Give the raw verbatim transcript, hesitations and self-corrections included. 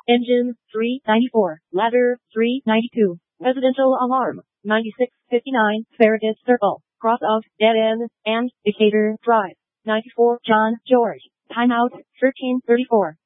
Engine, three ninety-four. Ladder, three ninety-two. Residential alarm, ninety-six fifty-nine. Farragut Circle, cross of Dead End and Decatur Drive. ninety-four John George. Timeout, thirteen thirty-four.